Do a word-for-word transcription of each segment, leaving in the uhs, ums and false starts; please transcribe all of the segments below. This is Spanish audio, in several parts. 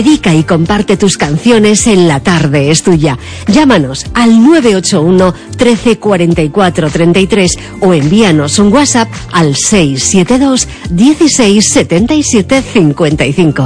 Dedica y comparte tus canciones en La Tarde es Tuya. Llámanos al nueve ocho uno, trece, cuarenta y cuatro, treinta y tres o envíanos un WhatsApp al seis siete dos, dieciséis, setenta y siete, cincuenta y cinco.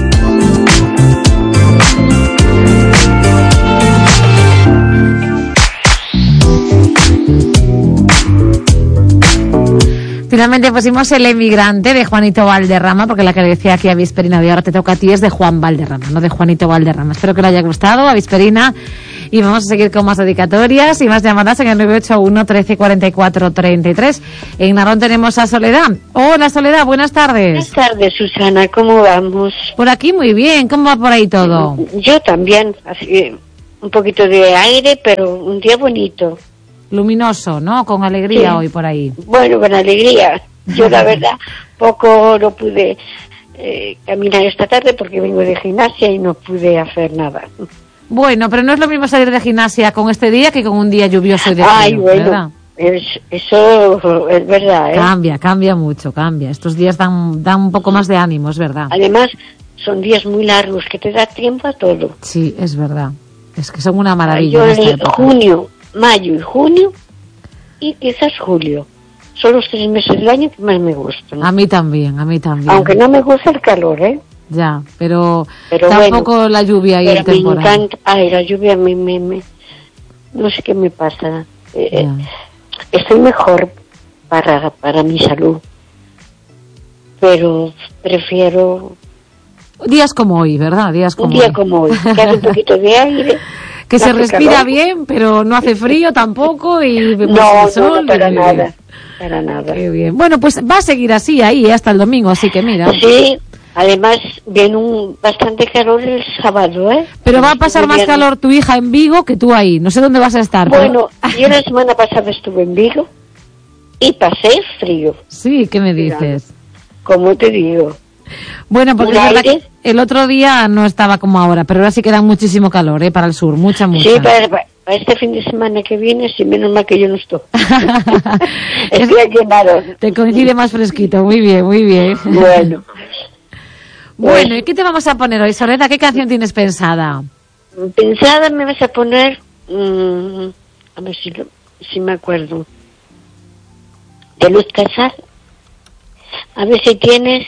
Finalmente pusimos El emigrante de Juanito Valderrama, porque la que le decía aquí a Visperina de ahora te toca a ti es de Juan Valderrama, no de Juanito Valderrama. Espero que le haya gustado a Visperina y vamos a seguir con más dedicatorias y más llamadas en el nueve ocho uno, trece, cuarenta y cuatro, treinta y tres. En Narón tenemos a Soledad. Hola Soledad, buenas tardes. Buenas tardes, Susana, ¿cómo vamos? Por aquí muy bien, ¿cómo va por ahí todo? Yo también, así, un poquito de aire, pero un día bonito. Luminoso, ¿no? Con alegría, sí. Hoy por ahí. Bueno, con alegría. Yo la verdad poco no pude eh, caminar esta tarde porque vengo de gimnasia y no pude hacer nada. Bueno, pero no es lo mismo salir de gimnasia con este día que con un día lluvioso y de frío, Ay, bueno, ¿verdad? Es, eso es verdad, ¿eh? Cambia, cambia mucho, cambia. Estos días dan, dan un poco más de ánimo, es verdad. Además, son días muy largos que te da tiempo a todo. Sí, es verdad. Es que son una maravilla. Yo en junio, mayo y junio y quizás julio son los tres meses del año que más me gustan. A mí también, a mí también. Aunque no me gusta el calor, ¿eh? Ya, pero, pero tampoco bueno, la lluvia y el temporal. Me encanta, ay, la lluvia me, me, me no sé qué me pasa. Eh, estoy mejor para, para mi salud, pero prefiero días como hoy, ¿verdad? Días como un día hoy. como hoy, que hace un poquito de aire. Que se respira calor. Bien, pero no hace frío tampoco y pues, no, el sol, no, para nada, bien. para nada. Qué bien. Bueno, pues va a seguir así ahí hasta el domingo, así que mira. Sí, además viene un bastante calor el sábado, ¿eh? Pero va a pasar más calor tu hija en Vigo que tú ahí. No sé dónde vas a estar. Bueno, pero... yo la semana pasada estuve en Vigo y pasé frío. Sí, ¿qué me dices? ¿Cómo te digo? Bueno, porque es verdad que el otro día no estaba como ahora, pero ahora sí que da muchísimo calor, ¿eh? Para el sur, mucha, mucha. Sí, para, para este fin de semana que viene, sí, menos mal que yo no estoy. Estoy aquí en Narón. Te coincide más fresquito, muy bien, muy bien. Bueno. Bueno, ¿y qué te vamos a poner hoy, Soledad? ¿Qué canción tienes pensada? Pensada me vas a poner, mmm, a ver si, lo, si me acuerdo, de Luz Casal. A ver si tienes...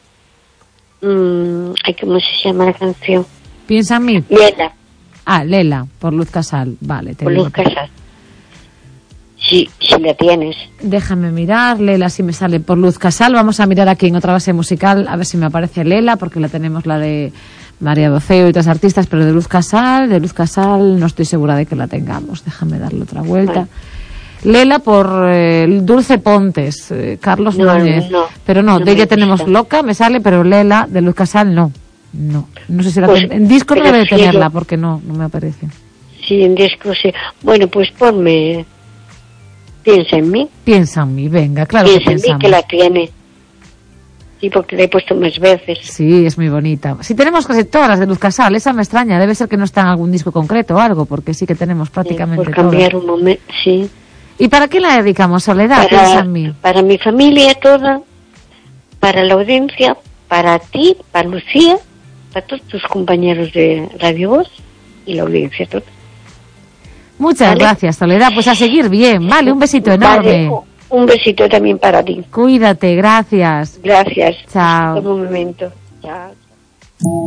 Mm, ay, ¿cómo se llama la canción? Piensa en mí. Lela. Ah, Lela, por Luz Casal, vale. Te por digo. Luz Casal. Sí, si la tienes. Déjame mirar, Lela, si me sale por Luz Casal. Vamos a mirar aquí en otra base musical, a ver si me aparece Lela, porque la tenemos la de María Doceo y otras artistas, pero de Luz Casal, de Luz Casal no estoy segura de que la tengamos. Déjame darle otra vuelta. Bueno. Lela por eh, Dulce Pontes, eh, Carlos no, Núñez. No, pero no, no de ella tenemos gusta. Loca, me sale, pero Lela de Luz Casal no. No, no sé si la pues, en disco no debe de tenerla porque no, no me aparece. Sí, en disco sí. Bueno, pues ponme Piensa en mí. Piensa en mí, venga, claro Piensa que pensamos. en mí, que la tiene. Sí, porque la he puesto más veces. Sí, es muy bonita. Sí, tenemos casi todas las de Luz Casal, esa me extraña, debe ser que no está en algún disco concreto o algo, porque sí que tenemos prácticamente sí, por cambiar todas. un momento, sí. ¿Y para qué la dedicamos, Soledad? Para, Piensa en mí. Para mi familia toda, para la audiencia, para ti, para Lucía, para todos tus compañeros de Radio Voz y la audiencia toda. Muchas ¿Vale? gracias, Soledad. Pues a seguir bien, vale, un besito enorme. Vale, un besito también para ti. Cuídate, gracias. Gracias. Chao. Hasta un momento. Chao.